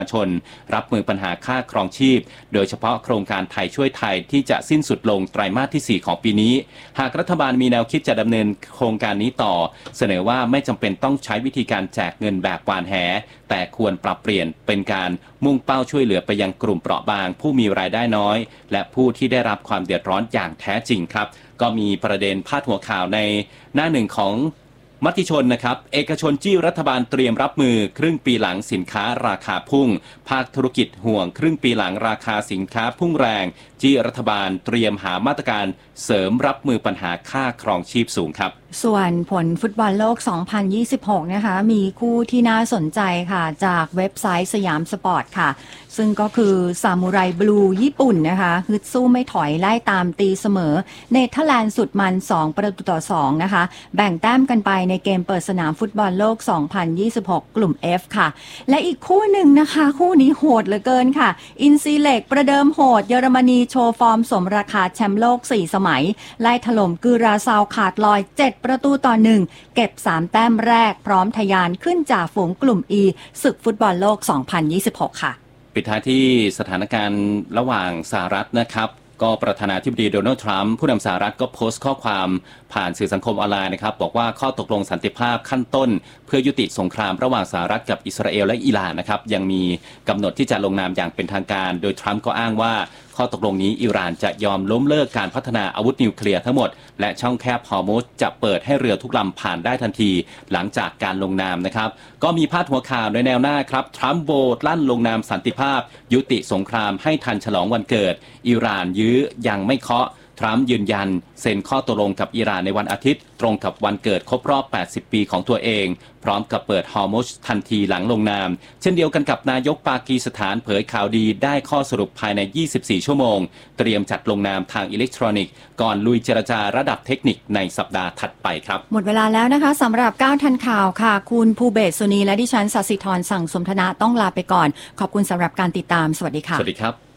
ชนรับมือปัญหาค่าครองชีพโดยเฉพาะโครงการไทยช่วยไทยที่จะสิ้นสุดลงไตรมาสที่4ของปีนี้หากรัฐบาลมีแนวคิดจะดำเนินโครงการนี้ต่อเสนอว่าไม่จำเป็นต้องใช้วิธีการแจกเงินแบบหว่านแหแต่ควรปรับเปลี่ยนเป็นการมุ่งเป้าช่วยเหลือไปยังกลุ่มเปราะบางผู้มีรายได้น้อยและผู้ที่ได้รับความเดือดร้อนอย่างแท้จริงครับก็มีประเด็นพาดหัวข่าวในหน้าหนึ่งของมติชนนะครับเอกชนจี้รัฐบาลเตรียมรับมือครึ่งปีหลังสินค้าราคาพุ่งภาคธุรกิจห่วงครึ่งปีหลังราคาสินค้าพุ่งแรงจี้รัฐบาลเตรียมหามาตรการเสริมรับมือปัญหาค่าครองชีพสูงครับส่วนผลฟุตบอลโลก 2026 นะคะมีคู่ที่น่าสนใจค่ะจากเว็บไซต์สยามสปอร์ตค่ะซึ่งก็คือซามูไรบลูญี่ปุ่นนะคะฮึดสู้ไม่ถอยไล่ตามตีเสมอเนเธอร์แลนด์สุดมัน2-2นะคะแบ่งแต้มกันไปในเกมเปิดสนามฟุตบอลโลก 2026 กลุ่ม F ค่ะและอีกคู่หนึ่งนะคะคู่นี้โหดเหลือเกินค่ะอินซีเล็กประเดิมโหดเยอรมนีโชว์ฟอร์มสมราคาแชมป์โลก4 สมัยไล่ถล่มกุราซาวขาดลอย7-1เก็บ3แต้มแรกพร้อมทะยานขึ้นจากฝูงกลุ่ม E ศึกฟุตบอลโลก 2026 ค่ะปิดท้ายที่สถานการณ์ระหว่างสหรัฐนะครับก็ประธานาธิบดีโดนัลด์ทรัมป์ผู้นำสหรัฐก็โพสต์ข้อความผ่านสื่อสังคมออนไลน์นะครับบอกว่าข้อตกลงสันติภาพขั้นต้นเพื่อยุติสงครามระหว่างสหรัฐกับอิสราเอลและอิหร่านนะครับยังมีกำหนดที่จะลงนามอย่างเป็นทางการโดยทรัมป์ก็อ้างว่าข้อตกลงนี้อิหร่านจะยอมล้มเลิกการพัฒนาอาวุธนิวเคลียร์ทั้งหมดและช่องแคบฮอร์มุซจะเปิดให้เรือทุกลำผ่านได้ทันทีหลังจากการลงนามนะครับก็มีพาดหัวข่าวในแนวหน้าครับทรัมป์โหวตลั่นลงนามสันติภาพยุติสงครามให้ทันฉลองวันเกิดอิหร่านยื้อยังไม่เคาะทรัมป์ยืนยันเซ็นข้อตกลงกับอิหร่านในวันอาทิตย์ตรงกับวันเกิดครบรอบ80 ปีของตัวเองพร้อมกับเปิดฮอร์มุซทันทีหลังลงนามเช่นเดียวกันกับนายกปากีสถานเผยข่าวดีได้ข้อสรุปภายใน24 ชั่วโมงเตรียมจัดลงนามทางอิเล็กทรอนิกส์ก่อนลุยเจรจาระดับเทคนิคในสัปดาห์ถัดไปครับหมดเวลาแล้วนะคะสำหรับ9ทันข่าวค่ะคุณภูเบศสุนีและดิฉันศศิธรสั่งสมธนะต้องลาไปก่อนขอบคุณสำหรับการติดตามสวัสดีค่ะสวัสดีครับ